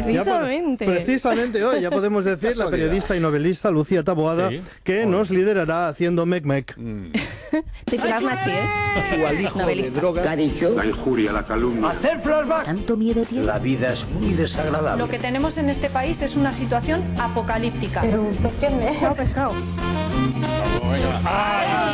Precisamente hoy ya podemos decir la periodista y novelista Lucía Taboada, que nos liderará haciendo mec-mec. Titularme así, ¿eh? Su alijo de droga. ¿Qué ha dicho? La injuria, la calumnia. Hacer flashback. ¿Tanto miedo tiene? La vida es muy desagradable. Lo que tenemos en este país es una situación apocalíptica. Pero, ¿por qué me has pescado? Venga, va.